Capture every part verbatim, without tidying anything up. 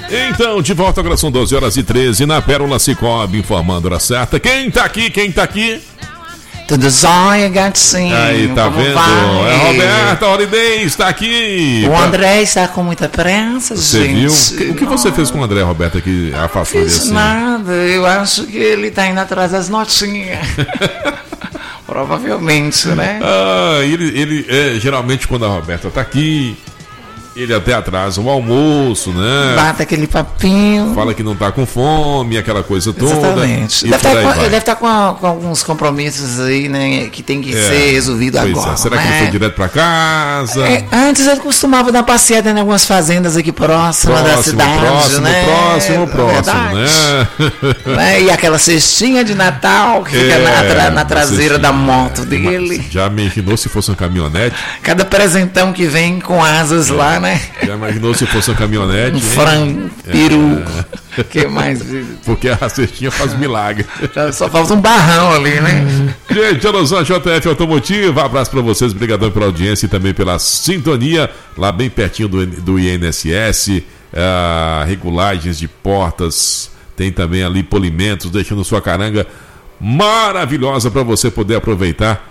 Então, de volta agora são doze horas e treze na Pérola Cicobi, informando a hora certa. Quem tá aqui? Quem tá aqui? Tudo jóia, gatinho. Aí, tá como vendo? vai? É a Roberta Holiday, está aqui. O André está com muita pressa, você gente. Você viu? O que você fez com o André, Roberta, que afastou ele assim? Nada, eu acho que ele tá indo atrás das notinhas. Provavelmente, né? Ah, ele, ele é, geralmente quando a Roberta tá aqui, ele até atrasa o almoço, né? Bata aquele papinho. Fala que não tá com fome, aquela coisa toda. Exatamente. Deve tá com, ele deve estar tá com, com alguns compromissos aí, né? Que tem que é, ser resolvido agora. É. Será que né? ele foi direto pra casa? É, antes ele costumava dar passeada em algumas fazendas aqui próximas próximo, da cidade, próximo, né? Próximo, próximo, né? né? E aquela cestinha de Natal que é, fica na, tra, na traseira da moto dele. Já imaginou se fosse uma caminhonete? Cada presentão que vem com asas é. lá, né? Já imaginou se fosse uma caminhonete? Um frango, peru, é. que mais? Porque a cestinha faz milagre. Só falta um barrão ali, né? Gente, alusão J F Automotiva, abraço pra vocês, obrigadão pela audiência e também pela sintonia, lá bem pertinho do, do I N S S, uh, regulagens de portas, tem também ali polimentos, deixando sua caranga maravilhosa para você poder aproveitar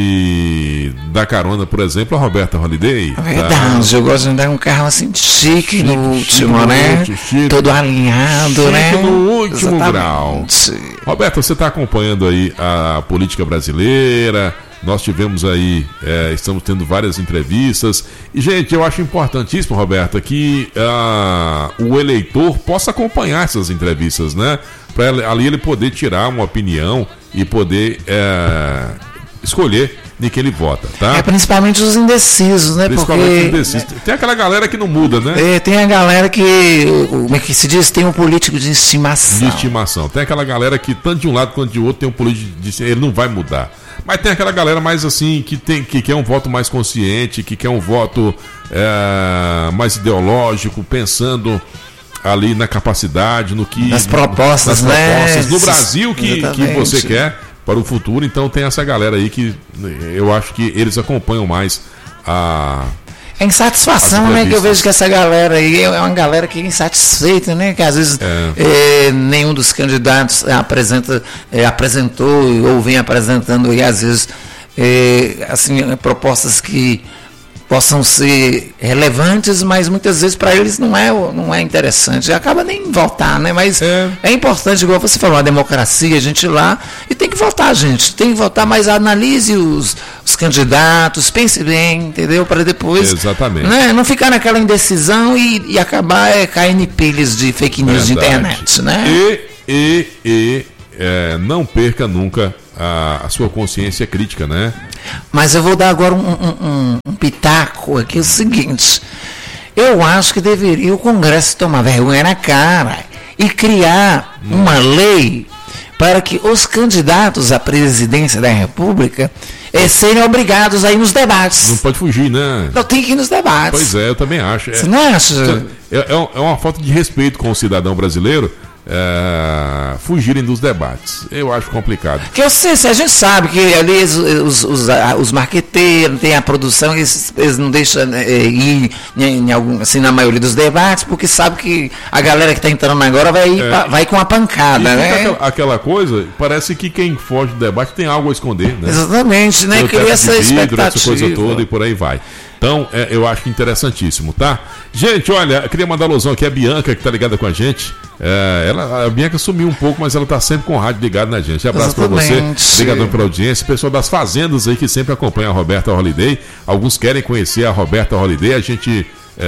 e dar carona, por exemplo, a Roberta Holiday. É verdade, tá? Eu gosto de andar um carro assim chique, chique no último, chique, né? Chique, todo alinhado, chique né? No último Exatamente. grau. Roberta, você está acompanhando aí a política brasileira. Nós tivemos aí, é, estamos tendo várias entrevistas. E, gente, eu acho importantíssimo, Roberta, que uh, o eleitor possa acompanhar essas entrevistas, né? Para ali ele poder tirar uma opinião e poder é, escolher de quem ele vota, tá? É, principalmente os indecisos, né? Principalmente Porque, os indecisos. Tem aquela galera que não muda, né? É, tem a galera que, como é que se diz, tem um político de estimação. De estimação. Tem aquela galera que, tanto de um lado quanto de outro, tem um político de estimação. Ele não vai mudar. Mas tem aquela galera mais assim, que, tem, que quer um voto mais consciente, que quer um voto é, mais ideológico, pensando ali na capacidade, no que... Nas propostas, nas propostas né? no Brasil que, que você quer para o futuro. Então tem essa galera aí que eu acho que eles acompanham mais a... É insatisfação, né? Que eu vejo que essa galera aí é uma galera que é insatisfeita, né? Que às vezes é. É, nenhum dos candidatos apresenta, é, apresentou ou vem apresentando e às vezes é, assim, propostas que possam ser relevantes, mas muitas vezes para eles não é, não é interessante. Acaba nem votar, né? Mas é. é importante, igual você falou, a democracia, a gente ir lá e tem que votar, gente. Tem que votar, mas analise os, os candidatos, pense bem, entendeu? Para depois Exatamente. Né? Não ficar naquela indecisão e, e acabar é, caindo em pilhas de fake news Verdade. de internet, né? E, e, e é, não perca nunca a, a sua consciência crítica, né? Mas eu vou dar agora um, um, um, um pitaco aqui, é o seguinte, eu acho que deveria o Congresso tomar vergonha na cara e criar hum. uma lei para que os candidatos à presidência da República eh, serem obrigados a ir nos debates. Não pode fugir, né? Não tem que ir nos debates. Pois é, eu também acho. Você é, não acha? É, é uma falta de respeito com o cidadão brasileiro. É, fugirem dos debates. Eu acho complicado. Que eu sei, a gente sabe que ali os, os, os, os marqueteiros, tem a produção, eles, eles não deixam é, ir em, em algum, assim, na maioria dos debates, porque sabe que a galera que está entrando agora vai, ir, é. pra, vai com a pancada, e né? Aquela, aquela coisa, parece que quem foge do debate tem algo a esconder, né? Exatamente, né? Cria essa vidro, expectativa. Essa coisa toda e por aí vai. Então, é, eu acho interessantíssimo, tá? Gente, olha, eu queria mandar alusão aqui a Bianca, que tá ligada com a gente. É, ela, a Bianca sumiu um pouco, mas ela tá sempre com o rádio ligado na gente. Abraço para você, obrigadão pela audiência. Pessoal das fazendas aí que sempre acompanha a Roberta Holiday. Alguns querem conhecer a Roberta Holiday. A gente...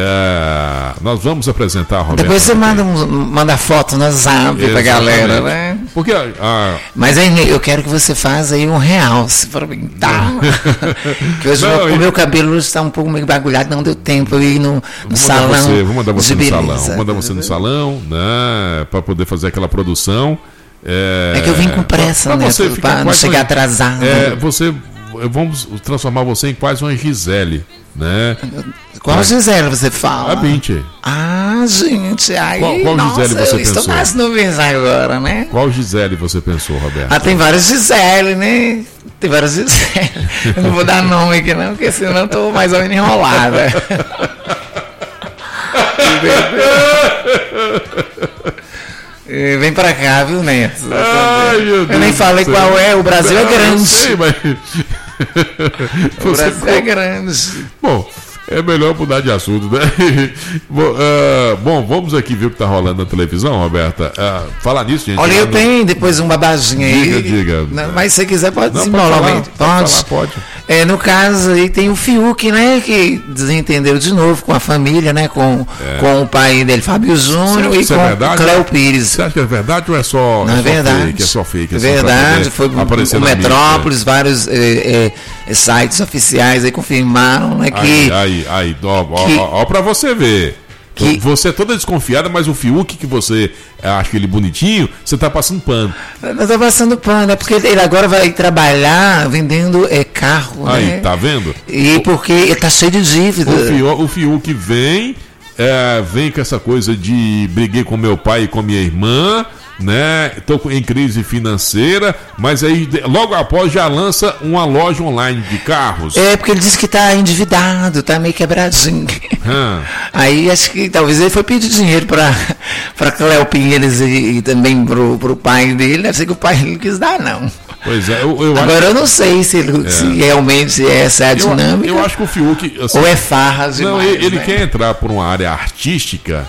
É, nós vamos apresentar a Roberta. Depois você manda, manda foto no zap pra galera, né? Porque a, a... Mas aí eu quero que você faça aí um realce para mim, tá? Que hoje não, o meu cabelo está um pouco meio bagulhado, não deu tempo eu ir no, no salão. Você, vou mandar você no salão. Vou mandar você no salão, né? Para poder fazer aquela produção. É, é que eu vim com pressa, pra, pra né? Para não chegar atrasado. É, você, vamos transformar você em quase uma Gisele, né? Qual é. Gisele você fala? A Binti. Ah, gente, aí, qual, qual nossa, Gisele você eu pensou? Estou nas nuvens agora, né? Qual Gisele você pensou, Roberto? Ah, tem várias Gisele, né? Tem várias Gisele. Eu não vou dar nome aqui não, porque senão eu estou mais ou menos enrolada. Vem pra cá, viu, Neto? Ai, meu eu Deus nem falei qual é, o Brasil é grande. Eu sei, mas... o Brasil Você... é grande. Bom, é melhor mudar de assunto, né? Bom, uh, bom, vamos aqui ver o que tá rolando na televisão, Roberta. Uh, falar nisso, gente. Olha, eu no... tenho depois um babadinho aí. Diga, diga. Não, mas se você quiser, pode desenrolar. Pode. Pode. Falar, pode. É, no caso aí tem o Fiuk, né? Que desentendeu de novo com a família, né? Com, é. com o pai dele, Fábio Júnior, e com é Cléo Pires. Você acha que é verdade ou é só, Não, é é só verdade. fake? É só fake. É verdade. Foi o Metrópolis, mídia. vários é, é, sites oficiais aí confirmaram, né? Que, aí, aí, aí, ó, ó, que, ó, ó pra você ver. Que... Você é toda desconfiada, mas o Fiuk, que você acha ele bonitinho, você tá passando pano. Eu tô passando pano, é porque ele agora vai trabalhar vendendo é, carro, aí, né? Tá vendo? E porque ele tá cheio de dívida. O Fiuk, o Fiuk vem, é, vem com essa coisa de briguei com meu pai e com minha irmã, né? Tô em crise financeira, mas aí logo após já lança uma loja online de carros. É, porque ele disse que tá endividado, tá meio quebradinho. Hum. Aí acho que talvez ele foi pedir dinheiro para para Cléo Pinheiros e, e também pro, pro pai dele. Deve ser que o pai não quis dar, não. Pois é, eu, eu Agora acho... eu não sei se, ele, é. se realmente essa é a dinâmica. Eu, eu acho que o Fiuk... Assim, ou é farra demais, não, ele, ele né? quer entrar por uma área artística.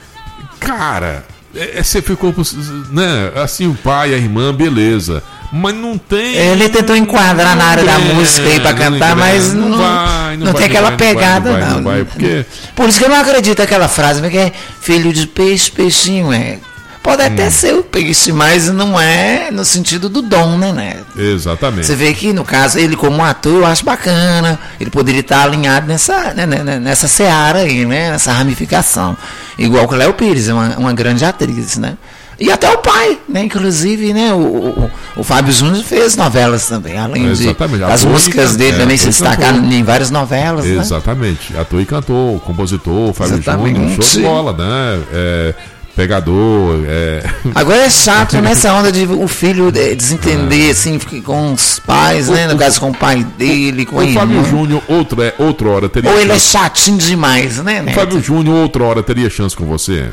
Cara, é, você ficou... Né, assim, o pai, a irmã, beleza. Mas não tem... Ele tentou enquadrar na área da música aí pra cantar, mas não, não, vai, não, não vai, tem aquela vai, pegada, não. Vai, não, vai, não vai, porque... Por isso que eu não acredito naquela frase, porque é filho de peixe, peixinho, é... Pode até hum. ser o peixe, mas não é no sentido do dom, né, né? Exatamente. Você vê que, no caso, ele como ator, eu acho bacana. Ele poderia estar alinhado nessa, né, nessa seara aí, né? Nessa ramificação. Igual que o Cléo Pires, é uma, uma grande atriz, né? E até o pai, né? Inclusive, né? O, o, o Fábio Júnior fez novelas também, além Exatamente. de as músicas dele é, também se destacaram em várias novelas. Exatamente. Né? Ator e cantor, compositor, Fábio Exatamente. Júnior, show de bola, né? É... Pegador, é... Agora é chato nessa onda de o filho desentender, ah. assim, com os pais, o, né? No o, caso, com o pai dele, com o a irmã. O Fábio Júnior, outra, é, outra hora teria Ou ele chance. é chatinho demais, né, Neto? O Fábio Júnior, outra hora, teria chance com você?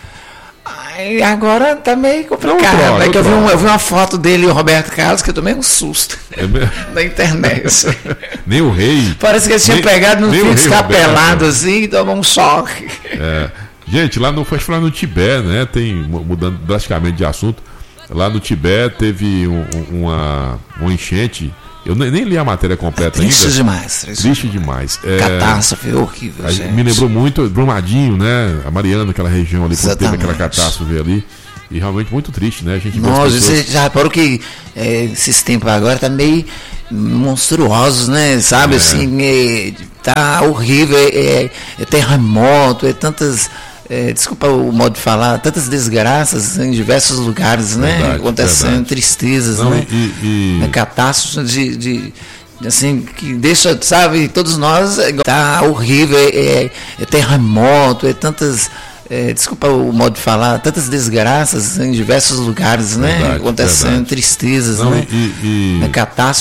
Ai, agora tá meio complicado. Hora, é que eu vi, um, eu vi uma foto dele e o Roberto Carlos, que eu tomei um susto é na internet. Nem o rei. Parece que eles tinham pegado no filho escapelado assim e tomou um choque. É. Gente, lá no, foi lá no Tibete, né? Tem, mudando drasticamente de assunto, lá no Tibete teve um, uma, uma enchente. Eu nem, nem li a matéria completa é triste ainda. Demais, triste, triste demais. É, catástrofe horrível, gente. Me lembrou muito Brumadinho, né? A Mariana, aquela região ali, quando teve aquela catástrofe ali. E realmente muito triste, né? A gente Nossa, pessoas... você já reparou que é, esses tempos agora tá meio monstruosos, né? Sabe, é. assim, é, tá horrível, é, é terremoto, é tantas... É, desculpa o modo de falar, tantas desgraças em diversos lugares, né? Verdade, acontecendo, verdade. Tristezas, Não, né? E, e... É, catástrofes de, de, de, assim, que deixa, sabe, todos nós, é, tá horrível, é, é terremoto, é tantas, é, desculpa o modo de falar, tantas desgraças em diversos lugares, né? Verdade, acontecendo, verdade. Tristezas, Não, né? E, e... É, catástrofes